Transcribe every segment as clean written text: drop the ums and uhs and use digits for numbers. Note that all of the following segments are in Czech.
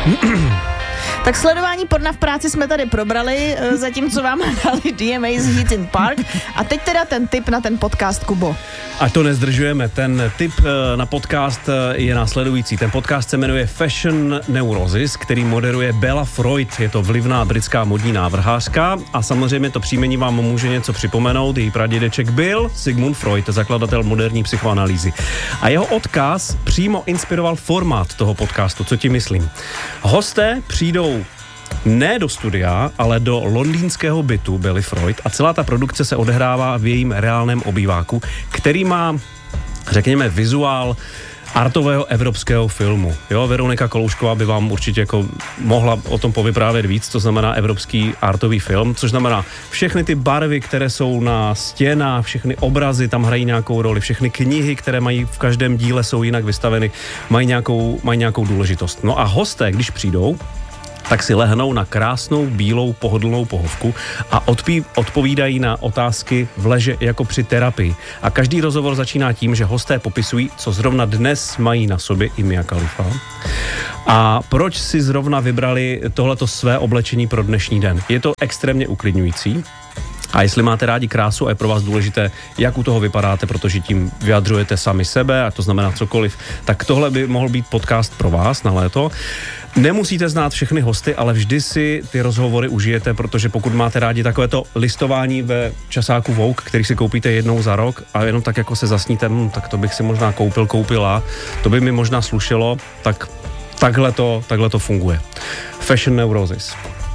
Tak sledování porna v práci jsme tady probrali, zatímco vám dali DMA z Heaton Park. A teď teda ten tip na ten podcast, Kubo. A to nezdržujeme. Ten tip na podcast je následující. Ten podcast se jmenuje Fashion Neurosis, který moderuje Bella Freud. Je to vlivná britská modní návrhářka a samozřejmě to příjmení vám může něco připomenout. Její pradědeček byl Sigmund Freud, zakladatel moderní psychoanalýzy. A jeho odkaz přímo inspiroval formát toho podcastu. Co ti myslím? Hosté přijdou ne do studia, ale do londýnského bytu Belly Freud a celá ta produkce se odehrává v jejím reálném obýváku, který má, řekněme, vizuál artového evropského filmu. Jo, Veronika Koloušková by vám určitě jako mohla o tom povyprávět víc, to znamená evropský artový film, což znamená všechny ty barvy, které jsou na stěnách, všechny obrazy tam hrají nějakou roli, všechny knihy, které mají v každém díle jsou jinak vystaveny, mají nějakou důležitost. No a hosté, když přijdou, tak si lehnou na krásnou, bílou, pohodlnou pohovku a odpovídají na otázky v leže jako při terapii. A každý rozhovor začíná tím, že hosté popisují, co zrovna dnes mají na sobě i Mia Khalifa. A proč si zrovna vybrali tohleto své oblečení pro dnešní den. Je to extrémně uklidňující. A jestli máte rádi krásu a je pro vás důležité, jak u toho vypadáte, protože tím vyjadřujete sami sebe, a to znamená cokoliv, tak tohle by mohl být podcast pro vás na léto. Nemusíte znát všechny hosty, ale vždy si ty rozhovory užijete, protože pokud máte rádi takovéto listování ve časáku Vogue, který si koupíte jednou za rok a jenom tak jako se zasníte, tak to bych si možná koupila, to by mi možná slušelo, tak takhle to funguje. Fashion Neurosis.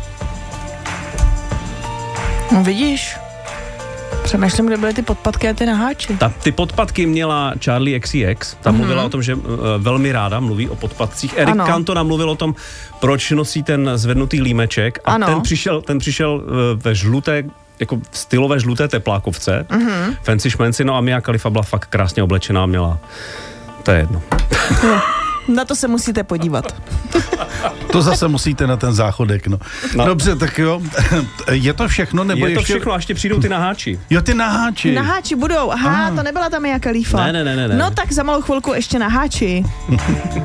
No vidíš, přemýšlím, kde byly ty podpatky a ty naháči. Ty podpatky měla Charlie XCX, ta mluvila o tom, že velmi ráda mluví o podpatcích. Eric Cantona mluvil o tom, proč nosí ten zvednutý límeček a ten přišel ve žluté, jako stylové žluté teplákovce, fancy šmenci, no a Mia Khalifa byla fakt krásně oblečená, měla, to je jedno. Na to se musíte podívat. To zase musíte na ten záchodek, no. Dobře, tak jo. Je to všechno, nebo je to všechno, a ještě přijdou ty naháči. Jo, ty naháči. Naháči budou, to nebyla tam Mia Khalifa. Ne. No tak za malou chvilku ještě naháči.